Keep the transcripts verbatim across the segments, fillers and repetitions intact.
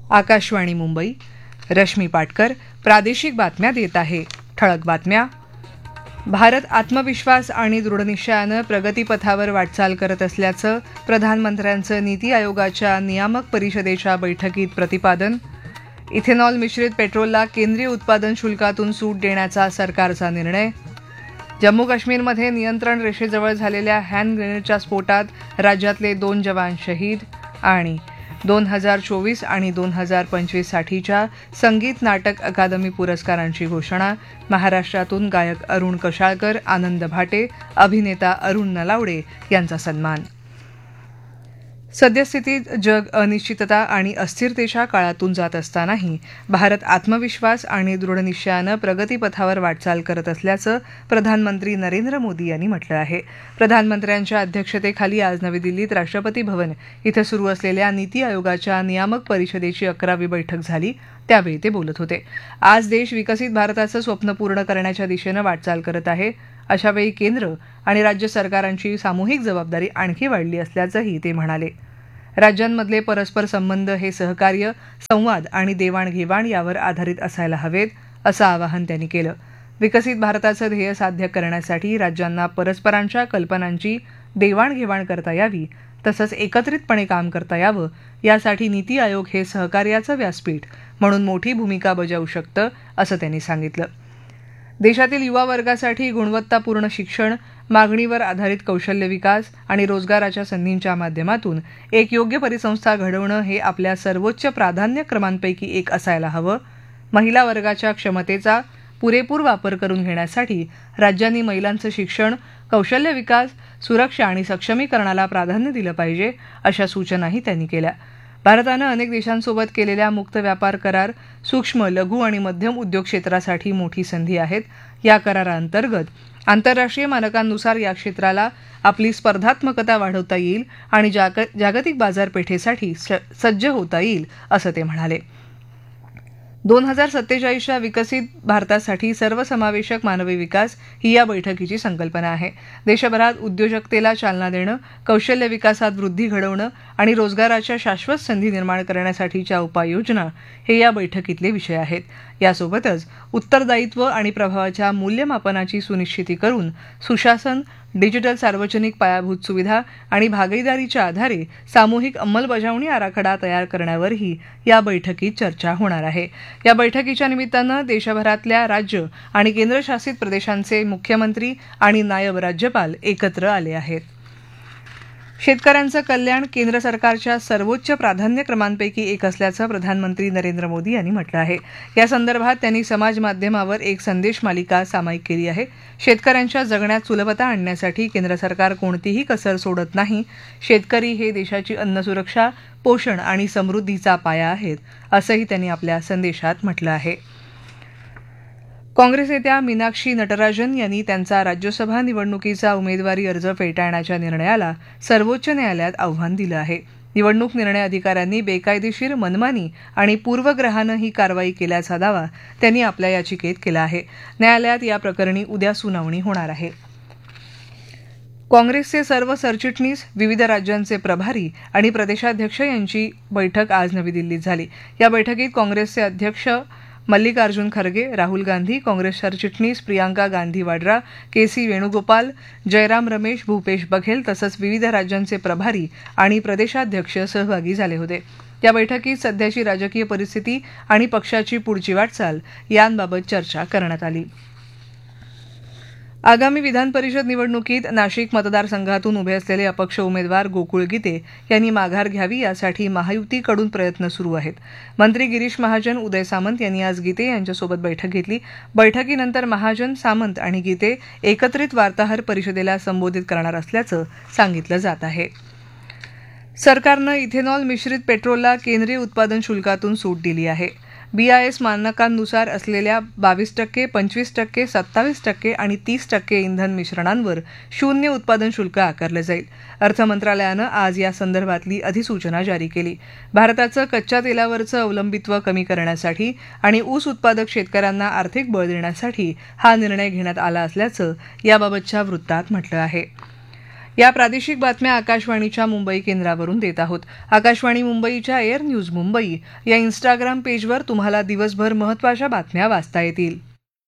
आकाशवाणी मुंबई. रश्मी पाटकर प्रादेशिक बातम्या देत आहे. ठळक बातम्या. भारत आत्मविश्वास आणि दृढनिश्चयानं प्रगतीपथावर वाटचाल करत असल्याचं प्रधानमंत्र्यांचं नीती आयोगाच्या नियामक परिषदेच्या बैठकीत प्रतिपादन. इथेनॉल मिश्रित पेट्रोलला केंद्रीय उत्पादन शुल्कातून सूट देण्याचा सरकारचा निर्णय. जम्मू काश्मीरमध्ये नियंत्रण रेषेजवळ झालेल्या हँड ग्रेनेडच्या स्फोटात राज्यातले दोन जवान शहीद. आणि दोन हजार चोवीस आणि दोन हजार पंचवीस साठीच्या संगीत नाटक अकादमी पुरस्कारांची घोषणा. महाराष्ट्रातून गायक अरुण कशाळकर, आनंद भाटे, अभिनेता अरुण नलावडे यांचा सन्मान. सद्यस्थितीत जग अनिश्चितता आणि अस्थिरतेच्या काळातून जात असतानाही भारत आत्मविश्वास आणि दृढनिश्चयानं प्रगतीपथावर वाटचाल करत असल्याचं प्रधानमंत्री नरेंद्र मोदी यांनी म्हटलं आहे. प्रधानमंत्र्यांच्या अध्यक्षतेखाली आज नवी दिल्लीत राष्ट्रपती भवन इथं सुरू असलेल्या नीती आयोगाच्या नियामक परिषदेची अकरावी बैठक झाली, त्यावेळी ते बोलत होते. आज देश विकसित भारताचं स्वप्न पूर्ण करण्याच्या दिशेनं वाटचाल करत आहे. अशावेळी केंद्र आणि राज्य सरकारांची सामूहिक जबाबदारी आणखी वाढली असल्याचंही ते म्हणाले. राज्यांमधले परस्पर संबंध हे सहकार्य, संवाद आणि देवाणघेवाण यावर आधारित असायला हवेत, असं आवाहन त्यांनी केलं. विकसित भारताचं ध्येय साध्य करण्यासाठी राज्यांना परस्परांच्या कल्पनांची देवाणघेवाण करता यावी, तसंच एकत्रितपणे काम करता यावं, यासाठी नीती आयोग हे सहकार्याचं व्यासपीठ म्हणून मोठी भूमिका बजावू शकतं, असं त्यांनी सांगितलं. देशातील युवा वर्गासाठी गुणवत्तापूर्ण शिक्षण, मागणीवर आधारित कौशल्य विकास आणि रोजगाराच्या संधींच्या माध्यमातून एक योग्य परिसंस्था घडवणं हे आपल्या सर्वोच्च प्राधान्यक्रमांपैकी एक असायला हवं. महिला वर्गाच्या क्षमतेचा पुरेपूर वापर करून घेण्यासाठी राज्यांनी महिलांचं शिक्षण, कौशल्य विकास, सुरक्षा आणि सक्षमीकरणाला प्राधान्य दिलं पाहिजे, अशा सूचनाही त्यांनी केल्या. भारतानं अनेक देशांसोबत केलेल्या मुक्त व्यापार करार सूक्ष्म, लघु आणि मध्यम उद्योग क्षेत्रासाठी मोठी संधी आहेत. या कराराअंतर्गत आंतरराष्ट्रीय मानकांनुसार या क्षेत्राला आपली स्पर्धात्मकता वाढवता येईल आणि जाग जागतिक बाजारपेठेसाठी सज्ज होता येईल, असं ते म्हणाले. दोन हजार सत्तेचाळीसच्या विकसित भारतासाठी सर्वसमावेशक मानवी विकास ही या बैठकीची संकल्पना आहे. देशभरात उद्योजकतेला चालना देणं, कौशल्य विकासात वृद्धी घडवणं आणि रोजगाराच्या शाश्वत संधी निर्माण करण्यासाठीच्या उपाययोजना हे या बैठकीतले विषय आहेत. यासोबतच उत्तरदायित्व आणि प्रभावाच्या मूल्यमापनाची सुनिश्चिती करून सुशासन, डिजिटल सार्वजनिक पायाभूत सुविधा आणि भागीदारीच्या आधारे सामूहिक अंमलबजावणी आराखडा तयार करण्यावरही या बैठकीत चर्चा होणार आहे. या बैठकीच्या निमित्तानं देशभरातल्या राज्य आणि केंद्रशासित प्रदेशांचे मुख्यमंत्री आणि नायब राज्यपाल एकत्र आले आहेत. शेतकऱ्यांचं कल्याण केंद्र सरकारच्या सर्वोच्च प्राधान्यक्रमांपैकी एक असल्याचं प्रधानमंत्री नरेंद्र मोदी यांनी म्हटलं आहे. या संदर्भात त्यांनी समाज माध्यमावर एक संदेश मालिका सामायिक केली आहे. शेतकऱ्यांच्या जगण्यात सुलभता आणण्यासाठी केंद्र सरकार कोणतीही कसर सोडत नाही. शेतकरी हे देशाची अन्नसुरक्षा, पोषण आणि समृद्धीचा पाया आहेत, असंही त्यांनी आपल्या संदेशात म्हटलं आहे. काँग्रेस नेत्या मीनाक्षी नटराजन यांनी त्यांचा राज्यसभा निवडणुकीचा उमेदवारी अर्ज फेटाळण्याच्या निर्णयाला सर्वोच्च न्यायालयात आव्हान दिलं आहे. निवडणूक निर्णय अधिकाऱ्यांनी बेकायदेशीर, मनमानी आणि पूर्वग्रहानं ही कारवाई केल्याचा दावा त्यांनी आपल्या याचिकेत केला आहे. न्यायालयात या प्रकरणी उद्या सुनावणी होणार आहे. काँग्रेसचे सर्व सरचिटणीस, विविध राज्यांचे प्रभारी आणि प्रदेशाध्यक्ष यांची बैठक आज नवी दिल्लीत झाली. या बैठकीत काँग्रेसचे अध्यक्ष मल्लिकार्जुन खरगे, राहुल गांधी, काँग्रेस सरचिटणीस प्रियांका गांधी वाड्रा, के सी वेणुगोपाल, जयराम रमेश, भूपेश बघेल तसंच विविध राज्यांचे प्रभारी आणि प्रदेशाध्यक्ष सहभागी झाले होते. या बैठकीत सध्याची राजकीय परिस्थिती आणि पक्षाची पुढची वाटचाल यांबाबत चर्चा करण्यात आली. आगामी विधान परिषद निवडणुकीत नाशिक मतदारसंघातून उभे असलेले अपक्ष उमेदवार गोकुळ गीते यांनी माघार घ्यावी, यासाठी महायुतीकडून प्रयत्न सुरू आहेत. मंत्री गिरीश महाजन, उदय सामंत यांनी आज गीते यांच्यासोबत बैठक घेतली. बैठकीनंतर महाजन, सामंत आणि गीते एकत्रित वार्ताहर परिषदेला संबोधित करणार असल्याचं सांगितलं जात आहे. सरकारनं इथेनॉल मिश्रित पेट्रोलला केंद्रीय उत्पादन शुल्कातून सूट दिली आहे. बीआयएस मानकांनुसार असलेल्या बावीस टक्के, पंचवीस टक्के, सत्तावीस टक्के आणि तीस टक्के इंधन मिश्रणांवर शून्य उत्पादन शुल्क आकारलं जाईल. अर्थ मंत्रालयानं आज या संदर्भातली अधिसूचना जारी केली. भारताचं कच्च्या तेलावरचं अवलंबित्व कमी करण्यासाठी आणि ऊस उत्पादक शेतकऱ्यांना आर्थिक बळ देण्यासाठी हा निर्णय घेण्यात आला असल्याचं याबाबतच्या वृत्तात म्हटलं आहे. या प्रादेशिक बातम्या आकाशवाणीच्या मुंबई केंद्रावरून देत आहोत. आकाशवाणी मुंबईच्या एअर न्यूज मुंबई या इन्स्टाग्राम पेजवर तुम्हाला दिवसभर महत्त्वाच्या बातम्या वाचता येतील.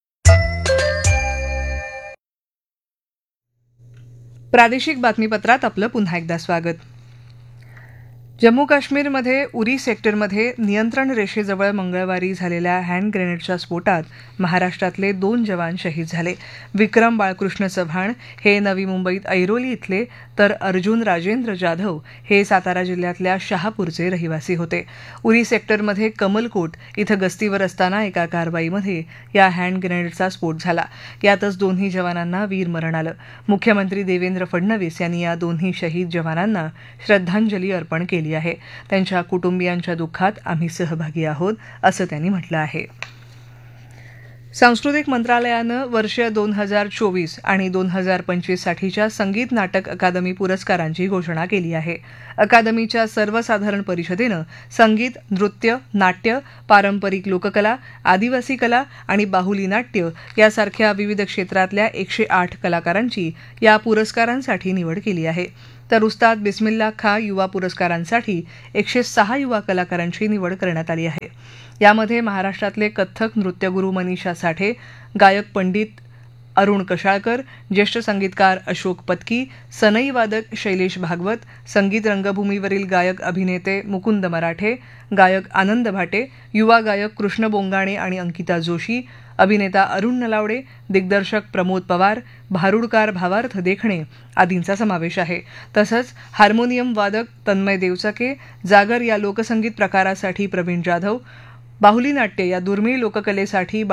प्रादेशिक बातमीपत्रात आपलं पुन्हा एकदा स्वागत. जम्मू काश्मीरमध्ये उरी सेक्टरमध्ये नियंत्रण रेषेजवळ मंगळवारी झालेल्या हँड ग्रेनेडच्या स्फोटात महाराष्ट्रातले दोन जवान शहीद झाले. विक्रम बाळकृष्ण चव्हाण हे नवी मुंबईत ऐरोली इथले तर अर्जुन राजेंद्र जाधव हे सातारा जिल्ह्यातल्या शहापूरचे रहिवासी होते. उरी सेक्टरमध्ये कमलकोट इथं गस्तीवर असताना एका कारवाईमध्ये या हँड ग्रेनेडचा स्फोट झाला. यातच दोन्ही जवानांना वीरमरण आलं. मुख्यमंत्री देवेंद्र फडणवीस यांनी या दोन्ही शहीद जवानांना श्रद्धांजली अर्पण केली आहे. त्यांच्या कुटुंबियांच्या दुःखात आम्ही सहभागी आहोत असं त्यांनी म्हटलं आहे. सांस्कृतिक मंत्रालयानं वर्ष दोन हजार चोवीस आणि दोन हजार पंचवीस साठीच्या संगीत नाटक अकादमी पुरस्कारांची घोषणा केली आहे. अकादमीच्या सर्वसाधारण परिषदेनं संगीत, नृत्य, नाट्य, पारंपरिक लोककला, आदिवासी कला आणि बाहुली नाट्य यासारख्या विविध क्षेत्रातल्या एकशे आठ कलाकारांची या पुरस्कारांसाठी निवड केली आहे. तर उस्ताद बिस्मिल्ला खां युवा पुरस्कारांसाठी एकशे सहा युवा कलाकारांची निवड करण्यात आली आहे. यामध्ये महाराष्ट्रातले कथ्थक नृत्यगुरू मनीषा साठे, गायक पंडित अरुण कशाळकर, ज्येष्ठ संगीतकार अशोक पत्की, सनई वादक शैलेश भागवत, संगीत रंगभूमीवरील गायक अभिनेते मुकुंद मराठे, गायक आनंद भाटे, युवा गायक कृष्ण बोंगाणे आणि अंकिता जोशी, अभिनेता अरुण नलावडे, दिग्दर्शक प्रमोद पवार, भारुडकार भावार्थ देखणे आदींचा समावेश आहे. तसंच हार्मोनियम वादक तन्मय देवचके, जागर या लोकसंगीत प्रकारासाठी प्रवीण जाधव, बाहुली नाट्य या दुर्मिळ लोककलेसाठी